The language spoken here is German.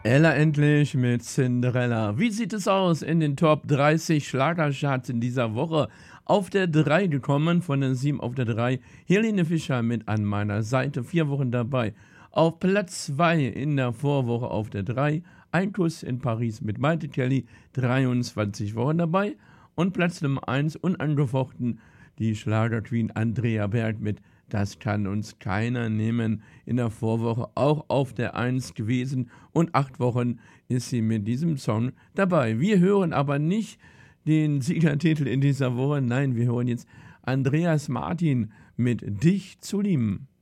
Ella endlich mit Cinderella. Wie sieht es aus in den Top 30 Schlagercharts in dieser Woche? Auf der 3 gekommen, von der 7 auf der 3. Helene Fischer mit An meiner Seite, 4 Wochen dabei. Auf Platz 2 in der Vorwoche auf der 3. Ein Kuss in Paris mit Maite Kelly, 23 Wochen dabei. Und Platz Nummer 1, unangefochten, die Schlagerqueen Andrea Berg mit Das kann uns keiner nehmen. In der Vorwoche auch auf der 1 gewesen und 8 Wochen ist sie mit diesem Song dabei. Wir hören aber nicht den Siegertitel in dieser Woche, nein, wir hören jetzt Andreas Martin mit Dich zu lieben.